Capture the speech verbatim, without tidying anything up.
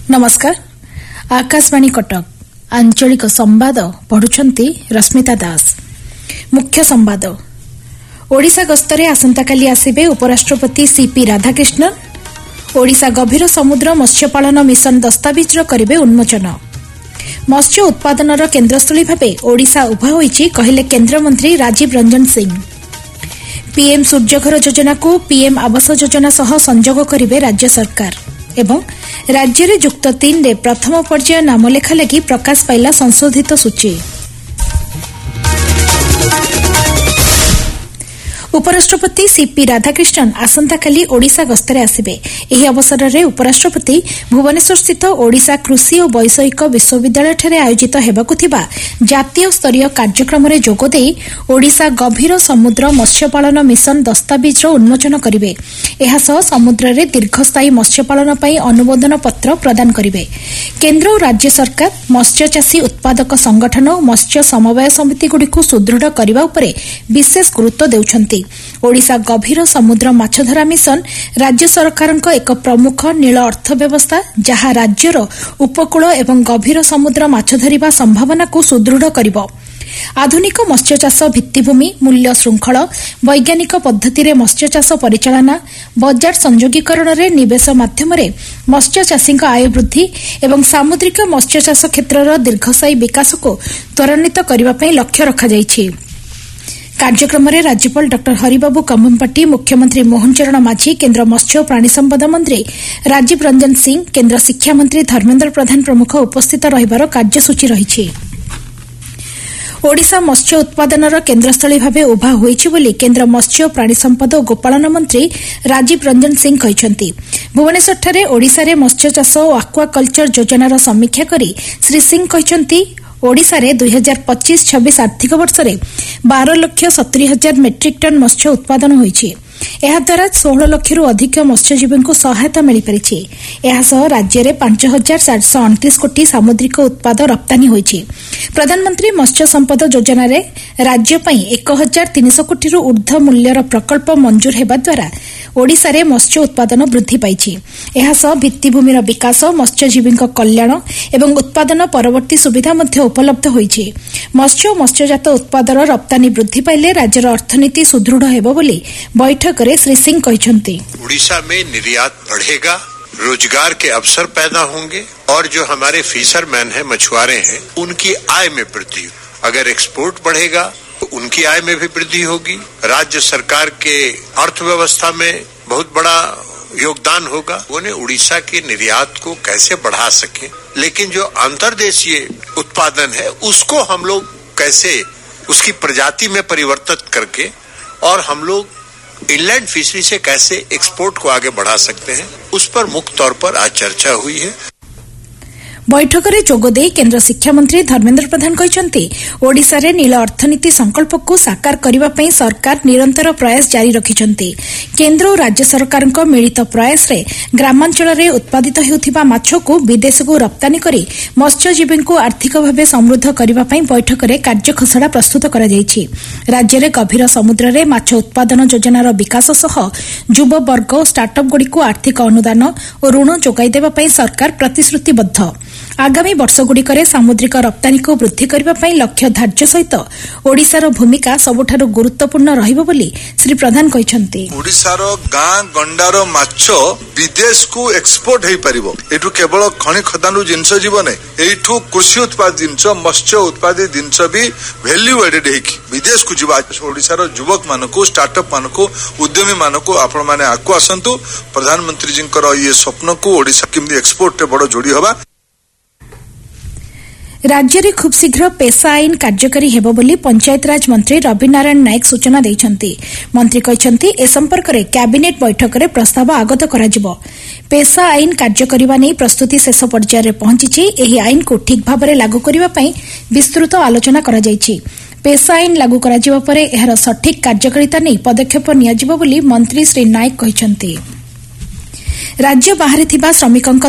नमस्कार। आकाशवाणी कटक आंचलिक संवाद पढ़ुछंती रश्मिता दास। मुख्य संवाद। ओडिशा गस्तरे आसंताकाली आसिबे उपराष्ट्रपति सीपी राधाकृष्णन। ओडिशा गभीर समुद्र मत्स्यपालन मिशन दस्तावेज करिबे उन्मोचन। मत्स्य उत्पादनर केन्द्रस्थली भावे ओडिशा उभा होईछि कहिले केन्द्रमंत्री राजीव रंजन सिंह। पीएम सूर्यघर योजना को पीएम आवास योजना सह संजोग करिबे राज्य सरकार। एवं राज्य रे युक्त तीन रे प्रथम पर्याय नामलेखा लगी प्रकाश पाइला संशोधित सूची। उपराष्ट्रपति सीपी राधाकृष्णन आसंताकाली ओडिशा गस्तरे आसिबे। एही अवसर में उपराष्ट्रपति भुवनेश्वर स्थित ओडिशा कृषि और वैषयिक विश्वविद्यालय आयोजित हेबाकु थिबा जातीय स्तरीय कार्यक्रम में जोगदेई ओडिशा गभीर समुद्र मत्स्यपालन मिशन दस्तावेज उन्मोचन करिवे। एहा सह समुद्र में दीर्घस्थायी मत्स्यपालन पई अनुमोदन पत्र प्रदान करिवे। केन्द्र और राज्य सरकार मत्स्यचाषी उत्पादक संगठन और मत्स्य समवाय समिति गुड़िक सुदृढ़ करने उपरे विशेष गुरुत्व देउछंती। ओडिशा गभीर समुद्र माछधरा मिशन राज्य सरकारक एक प्रमुख नील अर्थव्यवस्था जहा राज्यर उपकूल एवं गभीर समुद्र माछ धरिबा संभावना को सुदृढ़ करिबो। आधुनिक मत्स्यचाष भित्तिभूमि मूल्य श्रृंखल वैज्ञानिक पद्धति रे मत्स्यचाष परिचालना बजार संयोगीकरण रे निवेश माध्यम मत्स्यचाषी आय वृद्धि एवं सामुद्रिक मत्स्यचाष क्षेत्रर दीर्घस्थायी विकास को त्वरान्वित करने लक्ष्य रखा जायछि। कार्यक्रम में राज्यपाल डॉ हरिबाबू कम्मपाटी, मुख्यमंत्री मोहन चरण माझी, केन्द्र मत्स्य और प्राणी संपदा मंत्री राजीव रंजन सिंह, केन्द्र शिक्षा मंत्री धर्मेन्द्र प्रधान प्रमुख उपस्थित रहिबार कार्यसूची रहिछि। ओडिशा मत्स्य उत्पादनर केन्द्रस्थली भावे उभा होईछि बोली केन्द्र मत्स्य और प्राणी संपदा और गोपालन मंत्री राजीव रंजन सिंह कहिसंती। भुवनेश्वरଠାରେ ओडिशा रे मत्स्यचाष और आक्वाकल्चर योजनार समीक्षा करी श्री सिंह कहिसंती ओडिशा रे दुई हजार पच्चीस छब्बीस आर्थिक वर्ष में बारह लक्ष सतुरी हजार मेट्रिक टन मत्स्य उत्पादन होईछि। एहाद्वारा सोलह लक्ष रु अधिक मत्स्यजीवी को सहायता मिलिपारिछि। एहासह राज्य में पांच हजार चार सौ अणतीस कोटी सामुद्रिक उत्पाद रप्तानी होईछि। प्रधानमंत्री मत्स्य संपदा योजना रे राज्य पई एक हजार तीन सौ कोटी रु ऊर्ध्व मूल्यर प्रकल्प मंजूर हेबा द्वारा ओडिशा रे मत्स्य उत्पादन वृद्धि पाइछि। एहासह भित्तिभूमिर विकास, मत्स्यजीवी कल्याण एवं उत्पादन परवर्ती सुविधा मध्य उपलब्ध होईछि। मत्स्य और मत्स्यजात उत्पादर रप्तानी वृद्धि पाइले राज्यर अर्थनीति सुदृढ़ हेबो बोली बैठक में श्री सिंह कहिसंती। उड़ीसा में निर्यात बढ़ेगा, रोजगार के अवसर पैदा होंगे और जो हमारे फिशरमैन हैं, मछुआरे हैं, उनकी आय में वृद्धि। अगर एक्सपोर्ट बढ़ेगा तो उनकी आय में भी वृद्धि होगी। राज्य सरकार के अर्थव्यवस्था में बहुत बड़ा योगदान होगा। उन्हें उड़ीसा के निर्यात को कैसे बढ़ा सके, लेकिन जो अंतर्देशीय उत्पादन है उसको हम लोग कैसे उसकी प्रजाति में परिवर्तित करके और हम लोग इनलैंड फिशरी से कैसे एक्सपोर्ट को आगे बढ़ा सकते हैं, उस पर मुख्य तौर पर आज चर्चा हुई है। बैठक में जोगदे केन्द्र शिक्षा मंत्री धर्मेन्द्र प्रधान कहते ओडिशा रे नील अर्थनीति संकल्प को साकार करने पर सरकार निरंतर प्रयास जारी रखिछंती। केन्द्र और राज्य सरकार मिलित प्रयास रे ग्रामांचल रे उत्पादित हेउथिबा माछ को विदेश को रप्तानी करी मत्स्यजीवी को आर्थिक भाव समृद्ध करने पर बैठक में कार्यखसड़ा प्रस्तुत करा जायछि। राज्य में गभीर समुद्र रे माछ उत्पादन योजनार विकास सह युव वर्ग और स्टार्टअप गुड़िक आर्थिक अनुदान और ऋण जोगाई देबा पई सरकार प्रतिश्रुतिबद्ध। आगामी वर्षगुड़िक सामुद्रिक रप्तानी को वृद्धि करने लक्ष्य धार्य सहित ओडिशार भूमिका सबुठारु गुरुत्वपूर्ण रहिबो बोली श्री प्रधान कहिसंती। ओडिशार गाँ गंडार माछ विदेश को एक्सपोर्ट हेई परिबो। एठु केवल खनि खदानु जिंस जीवन एठु कृषि उत्पाद जिंस, मत्स्य उत्पादित जिंस भी वैल्यू एडेड हेकी विदेश को जीवा। ओडिशार युवक मानको, स्टार्टअप मानको, उद्यमी मानको आपण माने आकु आसंतु। प्रधानमंत्री जींकर ये स्वप्न को ओडिशा केमदी एक्सपोर्ट रे बड़ जोड़ी हबा। राज्य में खूब शीघ्र पेसा आईन कार्यकारी हेबो बोली पंचायतराज मंत्री रवि नारायण नायक सूचना दैछंती। मंत्री कहछंती ए संपर्क में कैबिनेट बैठक में प्रस्ताव आगत कराजिबो। पेसा आईन कार्य करबा नै प्रस्तुति शेष पर्याय रे पहुंचीछि। एही आईन को ठीक भाव में लागू करबा पई विस्तृत आलोचना करा जायछि। पेसा आईन लागू कराजिबा परे एहार सठिक कार्यकारिता नै पदक्षेप नियाजिबो बोली मंत्री श्री नायक कहछंती। राज्य बाहर थिबा श्रमिकंक